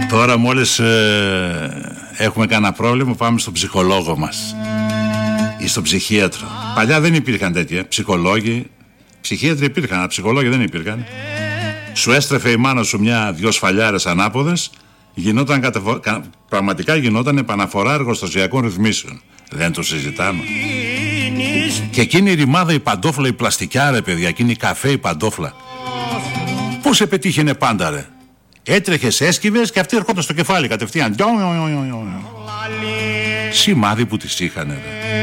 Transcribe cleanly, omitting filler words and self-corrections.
Τώρα μόλις έχουμε κανένα πρόβλημα πάμε στον ψυχολόγο μας ή στον ψυχίατρο. Παλιά δεν υπήρχαν τέτοια. Ψυχολόγοι, ψυχίατροι υπήρχαν, αλλά ψυχολόγοι δεν υπήρχαν. Σου έστρεφε η μάνα σου μια-δυο σφαλιάρες ανάποδες, πραγματικά γινόταν επαναφορά εργοστασιακών ρυθμίσεων. Δεν το συζητάμε. Και εκείνη η ρημάδα, η παντόφλα, η πλαστικιά, ρε παιδιά, εκείνη η καφέ, η παντόφλα. Πώς επετύχαινε πάντα, ρε. Έτρεχες, έσκυβες και αυτοί έρχονταν στο κεφάλι κατευθείαν. Σημάδι που τις είχανε, ρε.